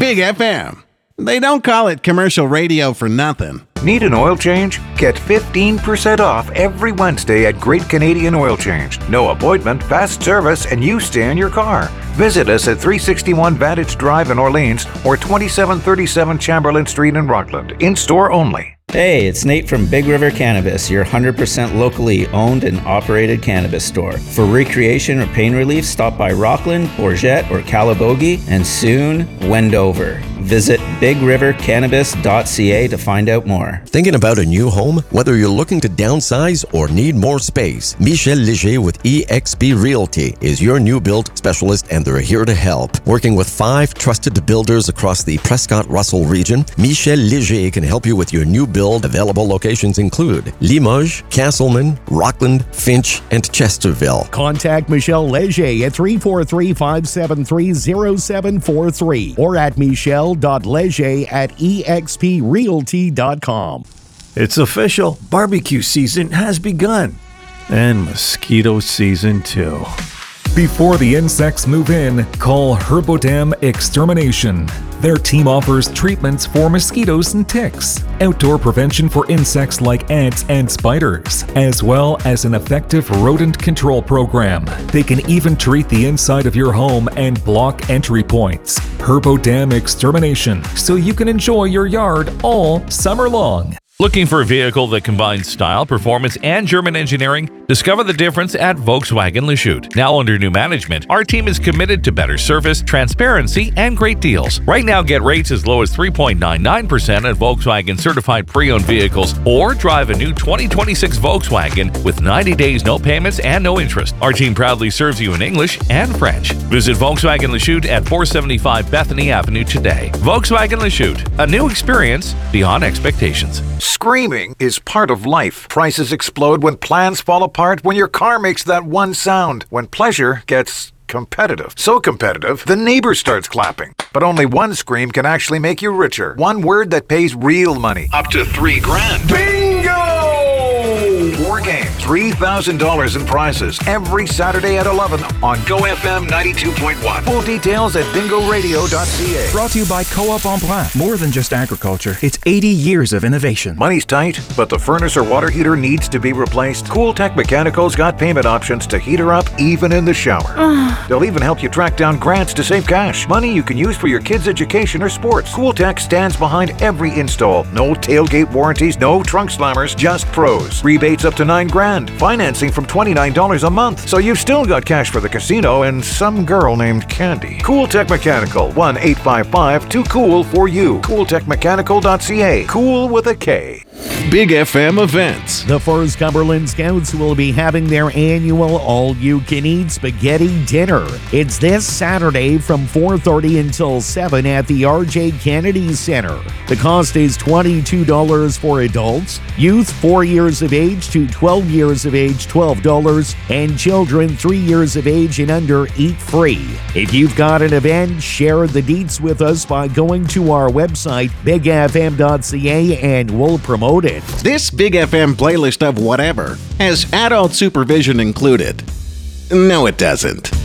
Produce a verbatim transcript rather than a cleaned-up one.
Big F M. They don't call it commercial radio for nothing. Need an oil change? Get fifteen percent off every Wednesday at Great Canadian Oil Change. No appointment, fast service, and you stay in your car. Visit us at three sixty-one Vantage Drive in Orleans or twenty-seven thirty-seven Chamberlain Street in Rockland. In-store only. Hey, it's Nate from Big River Cannabis, your one hundred percent locally owned and operated cannabis store. For recreation or pain relief, stop by Rockland, Bourget, or Calabogie, and soon, Wendover. Visit big river cannabis dot c a to find out more. Thinking about a new home? Whether you're looking to downsize or need more space, Michel Léger with E X P Realty is your new build specialist, and they're here to help. Working with five trusted builders across the Prescott-Russell region, Michel Léger can help you with your new build. Available locations include Limoges, Castleman, Rockland, Finch, and Chesterville. Contact Michel Léger at three four three, five seven three, zero seven four three or at michel dot leger at e x p realty dot com. It's official. Barbecue season has begun. And mosquito season too. Before the insects move in, call Herbodam Extermination. Their team offers treatments for mosquitoes and ticks, outdoor prevention for insects like ants and spiders, as well as an effective rodent control program. They can even treat the inside of your home and block entry points. Herbodam Extermination, so you can enjoy your yard all summer long. Looking for a vehicle that combines style, performance, and German engineering? Discover the difference at Volkswagen Lachute. Now under new management, our team is committed to better service, transparency, and great deals. Right now, get rates as low as three point nine nine percent at Volkswagen certified pre-owned vehicles, or drive a new twenty twenty-six Volkswagen with ninety days, no payments, and no interest. Our team proudly serves you in English and French. Visit Volkswagen Lachute at four seventy-five Bethany Avenue today. Volkswagen Lachute, a new experience beyond expectations. Screaming is part of life. Prices explode when plans fall apart, when your car makes that one sound, when pleasure gets competitive. So competitive, the neighbor starts clapping. But only one scream can actually make you richer. One word that pays real money. Up to three grand. Bingo! Four games, three thousand dollars in prizes every Saturday at eleven on Go F M ninety-two point one. Full details at bingo radio dot c a. Brought to you by Co-op Emploi. More than just agriculture, it's eighty years of innovation. Money's tight, but the furnace or water heater needs to be replaced. Cool Tech Mechanical's got payment options to heat her up even in the shower. They'll even help you track down grants to save cash. Money you can use for your kids' education or sports. Cool Tech stands behind every install. No tailgate warranties, no trunk slammers, just pros. Rebates up to nine grand. Financing from twenty-nine dollars a month. So you've still got cash for the casino and some girl named Candy. Cool Tech Mechanical, one eight five five, two cool for you. cool tech mechanical dot c a. Cool with a K. Big F M events. The First Cumberland Scouts will be having their annual all-you-can-eat spaghetti dinner. It's this Saturday from four thirty until seven at the R J Kennedy Center. The cost is twenty-two dollars for adults, youth four years of age to twelve years of age twelve dollars, and children three years of age and under eat free. If you've got an event, share the deets with us by going to our website, big f m dot c a, and we'll promote it. This Big F M playlist of whatever has adult supervision included. No, it doesn't.